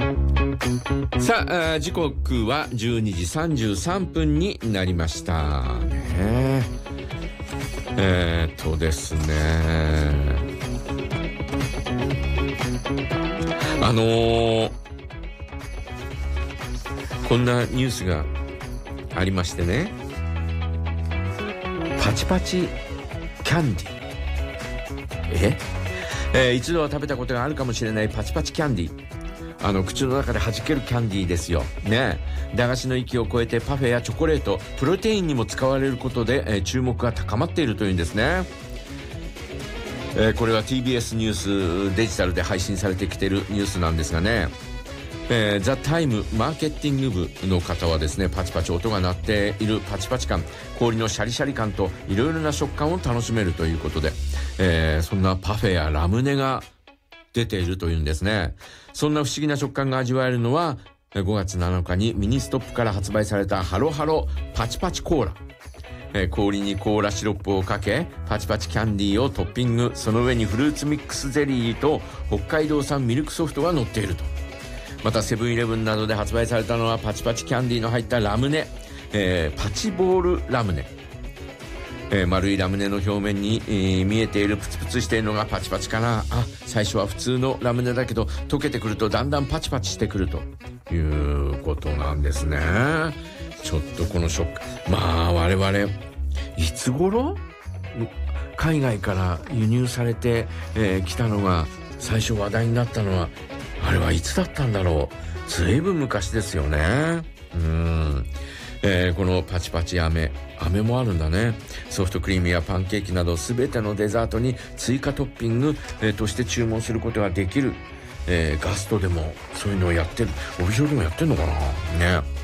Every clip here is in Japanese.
さあ、時刻は12時33分になりましたね。ですね、こんなニュースがありましてね、パチパチキャンディ、一度は食べたことがあるかもしれないパチパチキャンディ、口の中で弾けるキャンディーですよね。駄菓子の域を超えてパフェやチョコレート、プロテインにも使われることで、注目が高まっているというんですね。これは TBS ニュースデジタルで配信されてきているニュースなんですがね、ザ・タイムマーケティング部の方はですね、パチパチ音が鳴っているパチパチ感、氷のシャリシャリ感といろいろな食感を楽しめるということで、そんなパフェやラムネが出ているというんですね。そんな不思議な食感が味わえるのは5月7日にミニストップから発売されたハロハロパチパチコーラ。氷にコーラシロップをかけ、パチパチキャンディーをトッピング、その上にフルーツミックスゼリーと北海道産ミルクソフトが乗っていると。またセブンイレブンなどで発売されたのはパチパチキャンディーの入ったラムネ、パチボールラムネ。丸いラムネの表面に、見えているプツプツしているのがパチパチかな。最初は普通のラムネだけど溶けてくるとだんだんパチパチしてくるということなんですね。ちょっとこの食感、我々いつ頃海外から輸入されてきたのが最初話題になったのは、あれはいつだったんだろう。ずいぶん昔ですよね。このパチパチ飴もあるんだね。ソフトクリームやパンケーキなどすべてのデザートに追加トッピング、として注文することができる、ガストでもそういうのをやってる。オフィシャルでもやってんのかなね。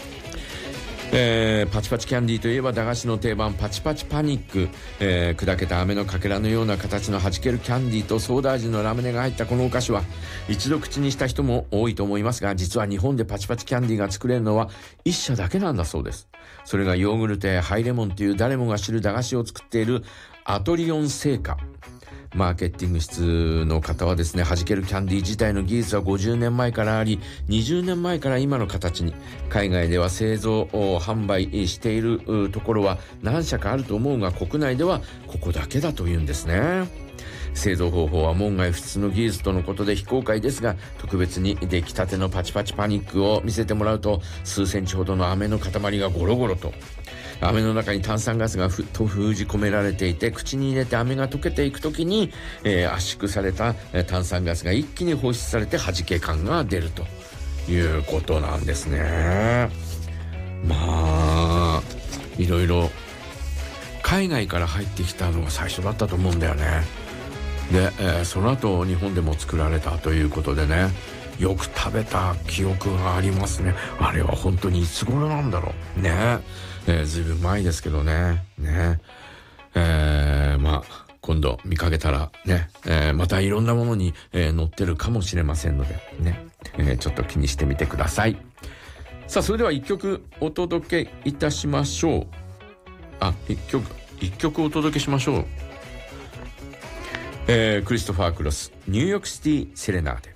パチパチキャンディーといえば駄菓子の定番パチパチパニック、砕けた飴のかけらのような形の弾けるキャンディーとソーダ味のラムネが入ったこのお菓子は一度口にした人も多いと思いますが、実は日本でパチパチキャンディーが作れるのは一社だけなんだそうです。それがヨーグルトやハイレモンという誰もが知る駄菓子を作っているアトリオン製菓。マーケティング室の方はですね、弾けるキャンディー自体の技術は50年前からあり、20年前から今の形に。海外では製造販売しているところは何社かあると思うが、国内ではここだけだというんですね。製造方法は門外不出の技術とのことで非公開ですが、特別に出来たてのパチパチパニックを見せてもらうと、数センチほどの飴の塊がゴロゴロと。飴の中に炭酸ガスが封じ込められていて、口に入れて飴が溶けていくときに、圧縮された炭酸ガスが一気に放出されて弾け感が出るということなんですね。いろいろ海外から入ってきたのが最初だったと思うんだよね。で、その後日本でも作られたということでね、よく食べた記憶がありますね。あれは本当にいつ頃なんだろうね。ずいぶん前ですけどね。今度見かけたらね、またいろんなものに、載ってるかもしれませんのでね、ちょっと気にしてみてください。さあ、それでは一曲お届けいたしましょう。一曲お届けしましょう。クリストファー・クロス、ニューヨークシティ・セレナーデ。